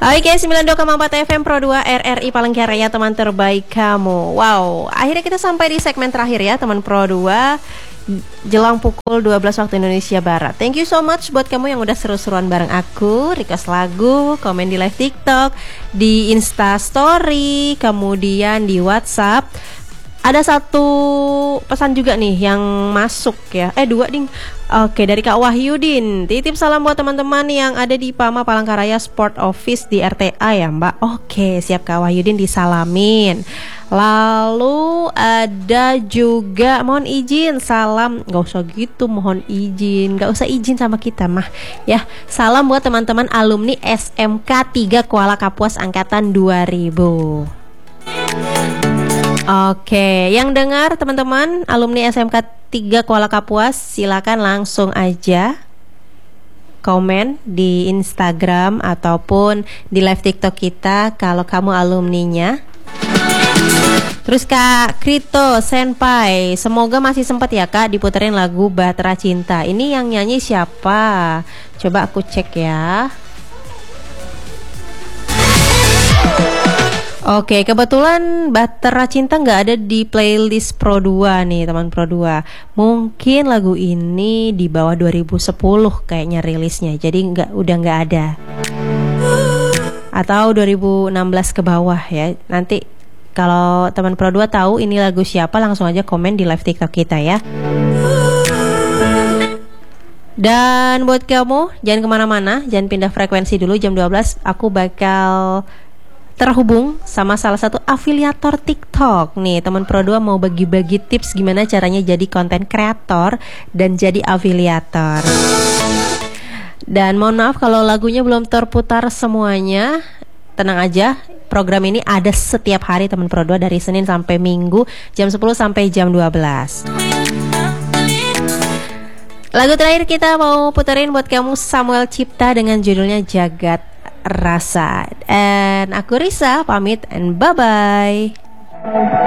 Oke, 92,4 FM Pro 2 RRI Palangkaraya, teman terbaik kamu. Wow, akhirnya kita sampai di segmen terakhir ya teman Pro 2, jelang pukul 12 waktu Indonesia Barat. Thank you so much buat kamu yang udah seru-seruan bareng aku, request lagu, komen di live TikTok, di Insta Story, kemudian di WhatsApp. Ada satu pesan juga nih yang masuk ya. Dua ding. Oke, dari Kak Wahyudin. Titip salam buat teman-teman yang ada di PAMA Palangkaraya Sport Office di RTA ya Mbak. Oke, siap Kak Wahyudin, disalamin. Lalu ada juga mohon izin salam. Gak usah gitu, mohon izin. Gak usah izin sama kita mah ya. Salam buat teman-teman alumni SMK 3 Kuala Kapuas Angkatan 2000. Oke, yang dengar teman-teman alumni SMK 3 Kuala Kapuas, silakan langsung aja komen di Instagram ataupun di live TikTok kita kalau kamu alumninya. Terus Kak Krito Senpai, semoga masih sempat ya Kak diputerin lagu Bahtera Cinta. Ini yang nyanyi siapa? Coba aku cek ya. Oke, kebetulan Bahtera Cinta nggak ada di playlist Pro 2 nih teman Pro 2. Mungkin lagu ini di bawah 2010 kayaknya rilisnya, jadi udah nggak ada. Atau 2016 ke bawah ya. Nanti kalau teman Pro 2 tahu ini lagu siapa, langsung aja komen di live TikTok kita ya. Dan buat kamu jangan kemana-mana, jangan pindah frekuensi dulu. Jam 12 aku bakal terhubung sama salah satu afiliator TikTok. Nih teman Pro 2 mau bagi-bagi tips gimana caranya jadi konten kreator dan jadi afiliator. Dan mohon maaf kalau lagunya belum terputar semuanya. Tenang aja, program ini ada setiap hari teman Pro 2 dari Senin sampai Minggu jam 10 sampai jam 12. Lagu terakhir kita mau puterin buat kamu Samuel Cipta dengan judulnya Jagat Rasa. Dan aku Risa pamit and bye-bye.